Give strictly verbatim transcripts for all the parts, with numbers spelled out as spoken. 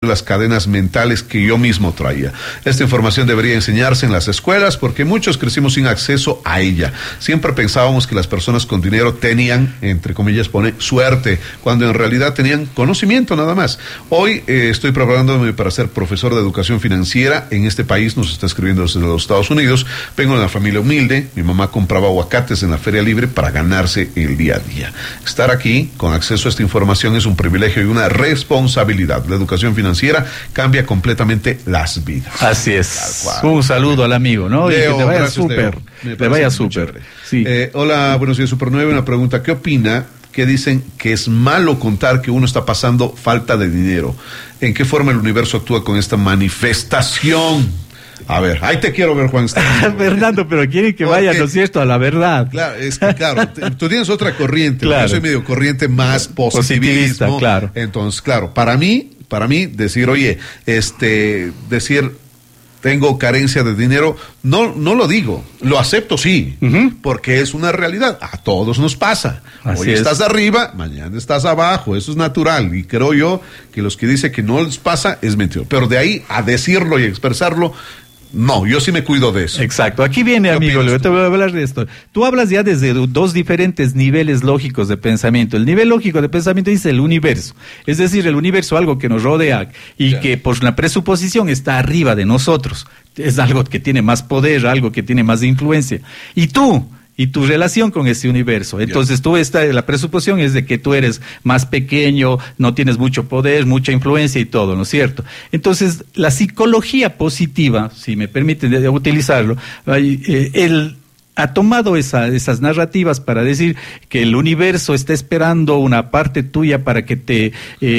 las cadenas mentales que yo mismo traía. Esta información debería enseñarse en las escuelas porque muchos crecimos sin acceso a ella. Siempre pensábamos que las personas con dinero tenían, entre comillas pone, suerte, cuando en realidad tenían conocimiento nada más. Hoy eh, estoy preparándome para ser profesor de educación financiera en este país, nos está escribiendo desde los Estados Unidos. Vengo de una familia humilde, mi mamá compraba aguacates en la feria libre para ganarse el día a día. Estar aquí con acceso a esta información es un privilegio y una responsabilidad. La educación financiera cambia completamente las vidas. Así es. Un saludo al amigo, ¿no? Leo, y que te vaya súper. Te vaya súper. Sí. Eh, hola, buenos días, Super nueve. Una pregunta, ¿qué opina? Que dicen que es malo contar que uno está pasando falta de dinero. ¿En qué forma el universo actúa con esta manifestación? A ver, ahí te quiero ver, Juan. Fernando, pero quieren que vaya, ¿no es cierto?, a la verdad. Claro, es que claro, te, tú tienes otra corriente. Claro. Yo soy medio corriente más positivismo. Positivista, claro. Entonces, claro, para mí, para mí, decir, oye, este, decir, tengo carencia de dinero, no, no lo digo, lo acepto sí, uh-huh. porque es una realidad, a todos nos pasa. Así Hoy es. estás arriba, mañana estás abajo, eso es natural, y creo yo que los que dicen que no les pasa es mentira, pero de ahí a decirlo y expresarlo, no, yo sí me cuido de eso. Exacto. Aquí viene, amigo, yo te voy a hablar de esto. Tú hablas ya desde dos diferentes niveles lógicos de pensamiento. El nivel lógico de pensamiento dice el universo. Es decir, el universo, algo que nos rodea y ya. que por la presuposición está arriba de nosotros. Es algo que tiene más poder, algo que tiene más influencia. Y tú... y tu relación con ese universo. Entonces, tú esta, la presuposición es de que tú eres más pequeño, no tienes mucho poder, mucha influencia y todo, ¿no es cierto? Entonces, la psicología positiva, si me permiten utilizarlo, eh, el... ha tomado esa, esas narrativas para decir que el universo está esperando una parte tuya para que te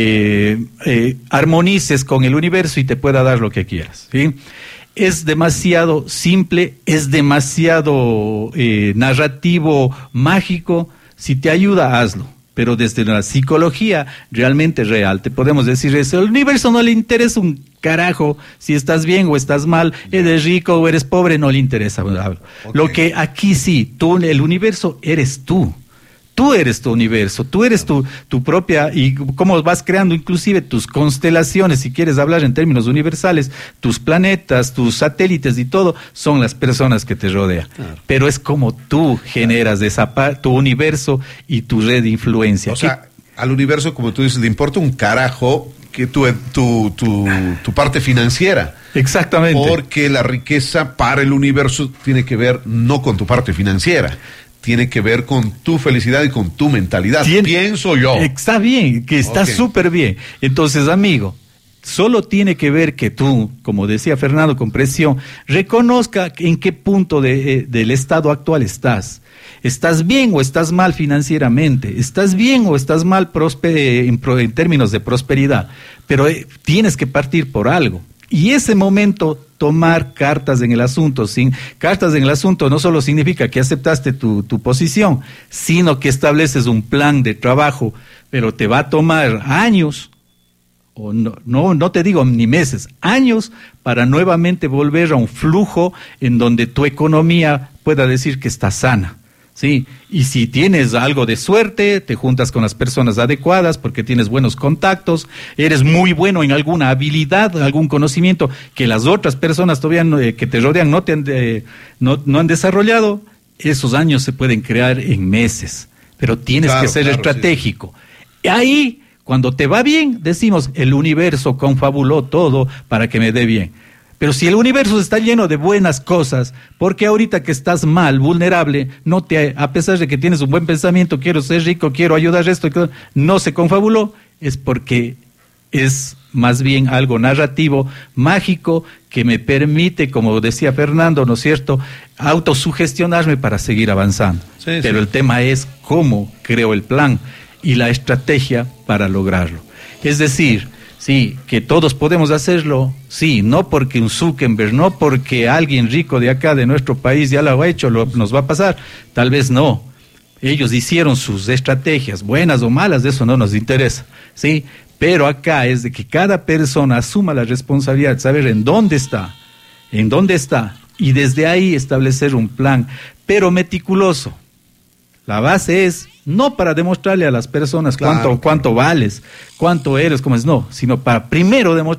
eh, eh, armonices con el universo y te pueda dar lo que quieras, ¿sí? Es demasiado simple, es demasiado eh, narrativo, mágico. Si te ayuda, hazlo. Pero desde la psicología realmente real, te podemos decir eso. El universo no le interesa un carajo si estás bien o estás mal, eres rico o eres pobre, no le interesa. Okay. Lo que aquí sí, tú, el universo eres tú. Tú eres tu universo, tú eres tu, tu propia, y cómo vas creando inclusive tus constelaciones, si quieres hablar en términos universales, tus planetas, tus satélites y todo, son las personas que te rodean. Claro. Pero es como tú generas esa tu universo y tu red de influencia. O sea, al universo, como tú dices, le importa un carajo que tu, tu, tu, tu parte financiera. Exactamente. Porque la riqueza para el universo tiene que ver no con tu parte financiera, tiene que ver con tu felicidad y con tu mentalidad. Tien, Pienso yo. Está bien, que está súper okay. bien. Entonces, amigo, solo tiene que ver que tú, como decía Fernando, con presión, reconozca en qué punto de, eh, del estado actual estás. ¿Estás bien o estás mal financieramente? ¿Estás bien o estás mal prosper, en, en términos de prosperidad? Pero eh, tienes que partir por algo. Y ese momento, tomar cartas en el asunto, sin cartas en el asunto no solo significa que aceptaste tu, tu posición, sino que estableces un plan de trabajo, pero te va a tomar años, o no, no, no te digo ni meses, años, para nuevamente volver a un flujo en donde tu economía pueda decir que está sana. Sí, y si tienes algo de suerte, te juntas con las personas adecuadas porque tienes buenos contactos, eres muy bueno en alguna habilidad, algún conocimiento que las otras personas todavía no, eh, que te rodean no, te han, eh, no, no han desarrollado, esos años se pueden crear en meses, pero tienes claro, que ser claro, estratégico. Sí. Ahí, cuando te va bien, decimos, el universo confabuló todo para que me dé bien. Pero si el universo está lleno de buenas cosas, porque ahorita que estás mal, vulnerable, no te, a pesar de que tienes un buen pensamiento, quiero ser rico, quiero ayudar a esto, no se confabuló, es porque es más bien algo narrativo, mágico, que me permite, como decía Fernando, ¿no es cierto?, autosugestionarme para seguir avanzando. Sí, Pero sí. el tema es cómo creo el plan y la estrategia para lograrlo. Es decir, sí, que todos podemos hacerlo, sí, no porque un Zuckerberg, no porque alguien rico de acá, de nuestro país, ya lo ha hecho, lo, nos va a pasar, tal vez no. Ellos hicieron sus estrategias, buenas o malas, de eso no nos interesa, sí, pero acá es de que cada persona asuma la responsabilidad de saber en dónde está, en dónde está, y desde ahí establecer un plan, pero meticuloso. La base es no para demostrarle a las personas claro, cuánto, claro. cuánto vales, cuánto eres, cómo es, no, sino para primero demostrar